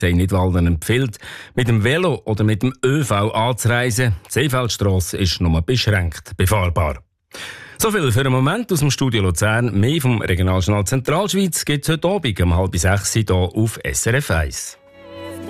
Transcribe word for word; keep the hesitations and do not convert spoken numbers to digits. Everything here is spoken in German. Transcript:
Nidwalden empfiehlt, mit dem Velo oder mit dem ÖV anzureisen. Die Seefeldstrasse ist nur beschränkt befahrbar. So viel für einen Moment aus dem Studio Luzern. Mehr vom Regionaljournal Zentralschweiz gibt es heute Abend um halb sechs hier auf S R F eins.